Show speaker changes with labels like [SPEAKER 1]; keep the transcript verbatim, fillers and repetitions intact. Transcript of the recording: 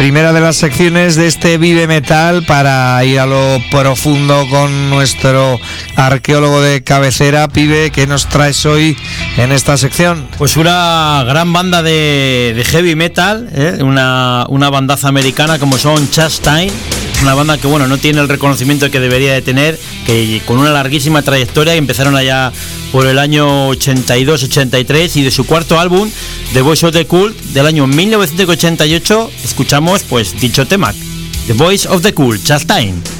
[SPEAKER 1] primera de las secciones de este Vive Metal, para ir a lo profundo con nuestro arqueólogo de cabecera. Pibe, ¿qué nos traes hoy en esta sección?
[SPEAKER 2] Pues una gran banda de, de heavy metal, ¿eh? una, una bandaza americana como son Chastain, una banda que bueno no tiene el reconocimiento que debería de tener, que con una larguísima trayectoria, que empezaron allá por el año ochenta y dos ochenta y tres, y de su cuarto álbum, The Voice of the Cult, del año mil novecientos ochenta y ocho, escuchamos pues dicho tema, The Voice of the Cult, Chastain.